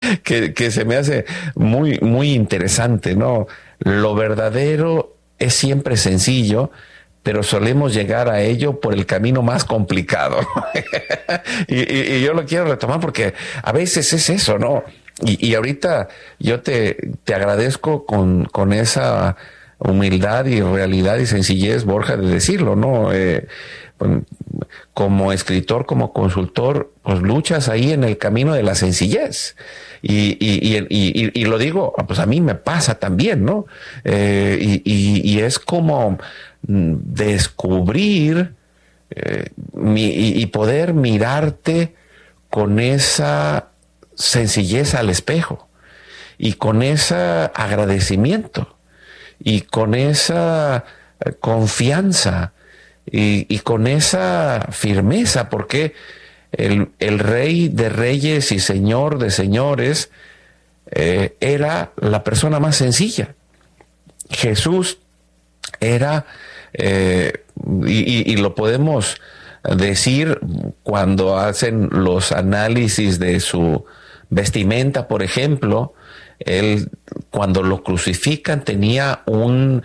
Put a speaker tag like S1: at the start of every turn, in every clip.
S1: que se me hace muy, muy interesante, ¿no? Lo verdadero es siempre sencillo, pero solemos llegar a ello por el camino más complicado. y yo lo quiero retomar porque a veces es eso, ¿no? Y ahorita yo te agradezco con esa humildad y realidad y sencillez, Borja, de decirlo, ¿no? Como escritor, como consultor, pues luchas ahí en el camino de la sencillez. Y lo digo, pues a mí me pasa también, ¿no? Y es como descubrir y poder mirarte con esa sencillez al espejo y con ese agradecimiento y con esa confianza y con esa firmeza, porque el Rey de Reyes y Señor de Señores era la persona más sencilla. Jesús era, y lo podemos decir cuando hacen los análisis de su vestimenta, por ejemplo, él cuando lo crucifican tenía una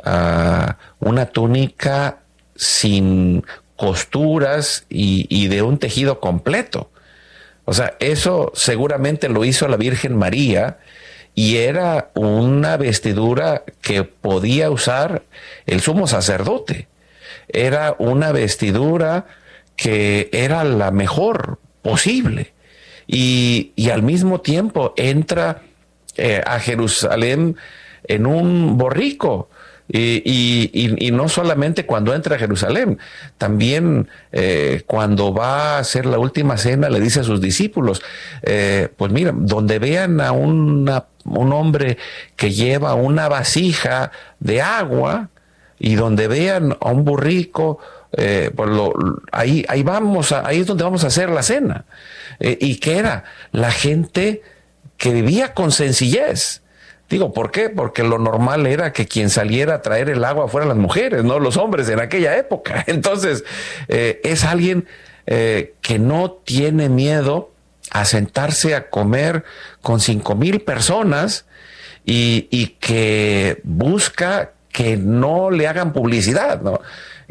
S1: túnica sin costuras y de un tejido completo. O sea, eso seguramente lo hizo la Virgen María y era una vestidura que podía usar el sumo sacerdote. Era una vestidura que era la mejor posible. Y al mismo tiempo entra a Jerusalén en un borrico. Y no solamente cuando entra a Jerusalén, también cuando va a hacer la última cena le dice a sus discípulos, pues mira, donde vean a un hombre que lleva una vasija de agua y donde vean a un burrico, pues ahí es donde vamos a hacer la cena. ¿Y qué era? La gente que vivía con sencillez. Digo, ¿por qué? Porque lo normal era que quien saliera a traer el agua fueran las mujeres, no los hombres en aquella época. Entonces, es alguien que no tiene miedo a sentarse a comer con 5,000 personas y que busca que no le hagan publicidad, ¿no?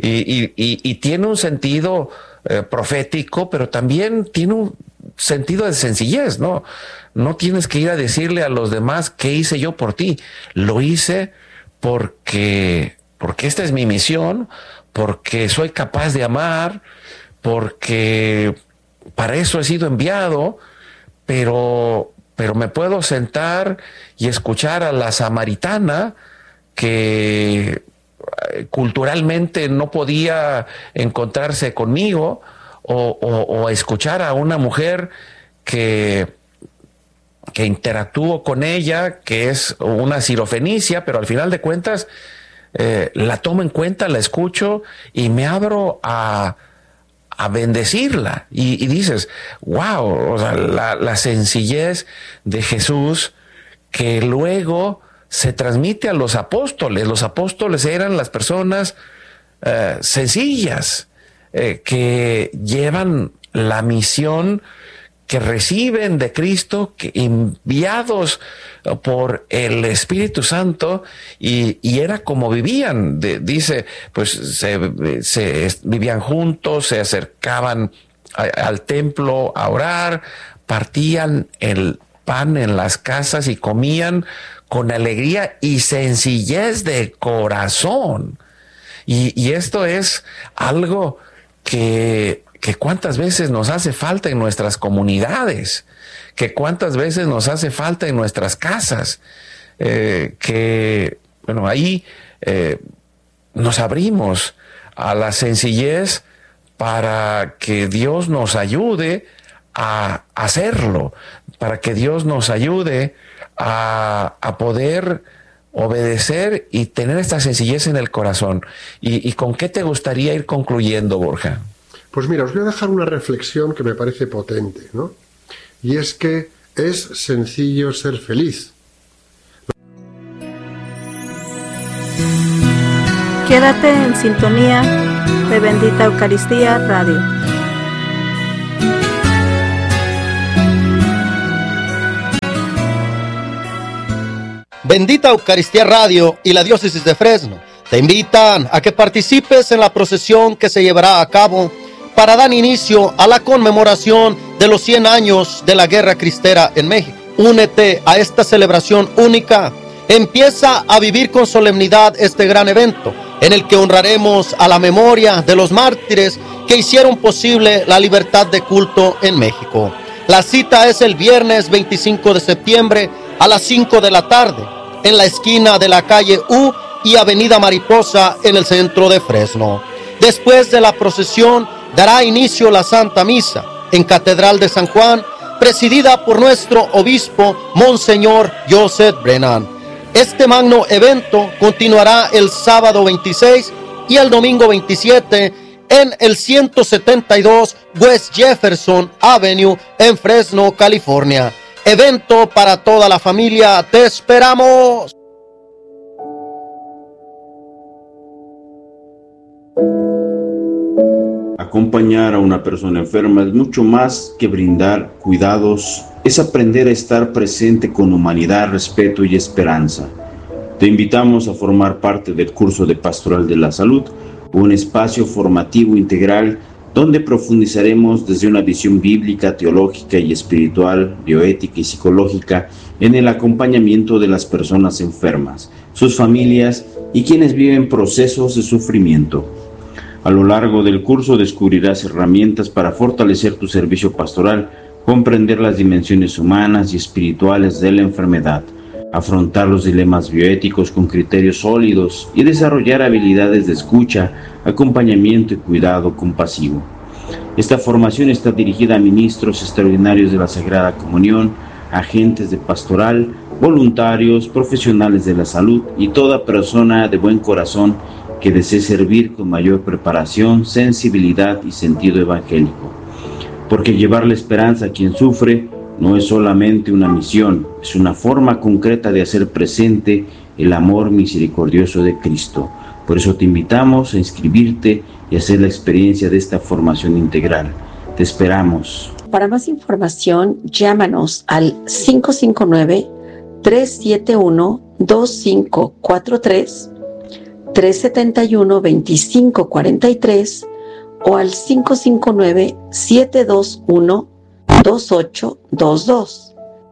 S1: Y tiene un sentido profético, pero también tiene un sentido de sencillez, ¿no? No tienes que ir a decirle a los demás qué hice yo por ti. Lo hice porque esta es mi misión, porque soy capaz de amar, porque para eso he sido enviado, pero me puedo sentar y escuchar a la samaritana que culturalmente no podía encontrarse conmigo, o escuchar a una mujer que interactúo con ella, que es una sirofenicia, pero al final de cuentas la tomo en cuenta, la escucho y me abro a bendecirla. Y dices, wow, o sea, la sencillez de Jesús que luego se transmite a los apóstoles. Los apóstoles eran las personas sencillas, que llevan la misión que reciben de Cristo, que enviados por el Espíritu Santo, y era como vivían. Dice, pues vivían juntos, se acercaban al templo a orar, partían el pan en las casas y comían con alegría y sencillez de corazón. Y esto es algo que cuántas veces nos hace falta en nuestras comunidades, que cuántas veces nos hace falta en nuestras casas, ahí nos abrimos a la sencillez para que Dios nos ayude a hacerlo, para que Dios nos ayude a poder obedecer y tener esta sencillez en el corazón. ¿Y con qué te gustaría ir concluyendo, Borja?
S2: Pues mira, os voy a dejar una reflexión que me parece potente, ¿no? Y es que es sencillo ser feliz.
S3: Quédate en sintonía de Bendita Eucaristía Radio.
S4: Bendita Eucaristía Radio y la Diócesis de Fresno te invitan a que participes en la procesión que se llevará a cabo para dar inicio a la conmemoración de los 100 años de la Guerra Cristera en México. Únete a esta celebración única. Empieza a vivir con solemnidad este gran evento, en el que honraremos a la memoria de los mártires que hicieron posible la libertad de culto en México. La cita es el viernes 25 de septiembre a las 5 de la tarde, en la esquina de la calle U y Avenida Mariposa en el centro de Fresno. Después de la procesión dará inicio la Santa Misa en Catedral de San Juan, presidida por nuestro obispo Monseñor Joseph Brennan. Este magno evento continuará el sábado 26 y el domingo 27 en el 172 West Jefferson Avenue en Fresno, California. Evento para toda la familia. ¡Te esperamos!
S5: Acompañar a una persona enferma es mucho más que brindar cuidados, es aprender a estar presente con humanidad, respeto y esperanza. Te invitamos a formar parte del curso de Pastoral de la Salud, un espacio formativo integral donde profundizaremos desde una visión bíblica, teológica y espiritual, bioética y psicológica en el acompañamiento de las personas enfermas, sus familias y quienes viven procesos de sufrimiento. A lo largo del curso descubrirás herramientas para fortalecer tu servicio pastoral, comprender las dimensiones humanas y espirituales de la enfermedad, afrontar los dilemas bioéticos con criterios sólidos y desarrollar habilidades de escucha, acompañamiento y cuidado compasivo. Esta formación está dirigida a ministros extraordinarios de la Sagrada Comunión, agentes de pastoral, voluntarios, profesionales de la salud y toda persona de buen corazón que desee servir con mayor preparación, sensibilidad y sentido evangélico. Porque llevar la esperanza a quien sufre no es solamente una misión, es una forma concreta de hacer presente el amor misericordioso de Cristo. Por eso te invitamos a inscribirte y hacer la experiencia de esta formación integral. Te esperamos.
S6: Para más información, llámanos al 559-371-2543, 371-2543 o al 559-721-2822.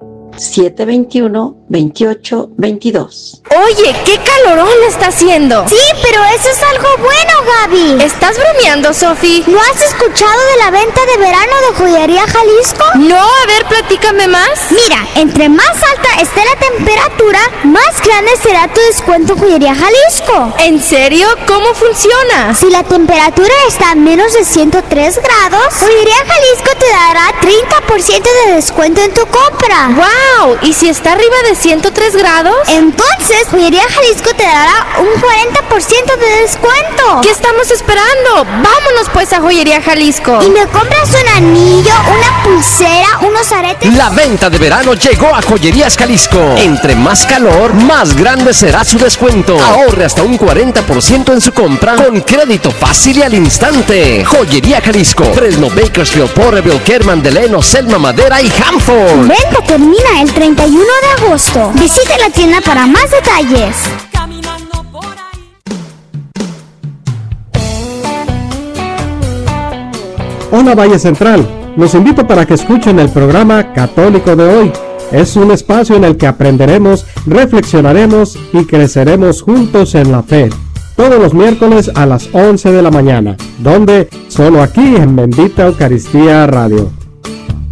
S6: 721-2822.
S7: Oye, ¿qué calorón está haciendo?
S8: Sí, pero eso es algo bueno, Gaby.
S7: ¿Estás bromeando, Sofi?
S8: ¿No has escuchado de la venta de verano de Joyería Jalisco?
S7: No, a ver, platícame más.
S8: Mira, entre más alta esté la temperatura, más grande será tu descuento en Joyería Jalisco.
S7: ¿En serio? ¿Cómo funciona?
S8: Si la temperatura está a menos de 103 grados, Joyería Jalisco te dará 30% de descuento en tu compra.
S7: ¡Wow! ¿Y si está arriba de 103 grados?
S8: Entonces, Joyería Jalisco te dará un 40% de descuento.
S7: ¿Qué estamos esperando? Vámonos pues a Joyería Jalisco.
S8: Y me compras un anillo, una pulsera, unos aretes.
S9: La venta de verano llegó a Joyerías Jalisco. Entre más calor, más grande será su descuento. Ahorre hasta un 40% en su compra con crédito fácil y al instante. Joyería Jalisco, Fresno, Bakersfield, Porterville, Kerman, Delano, Selma, Madera y Hanford.
S8: Venta termina el 31 de agosto. Visite la tienda para más detalles.
S10: Hola Valle Central, los invito para que escuchen el programa Católico de Hoy. Es un espacio en el que aprenderemos, reflexionaremos y creceremos juntos en la fe. Todos los miércoles a las 11 de la mañana, donde solo aquí en Bendita Eucaristía Radio.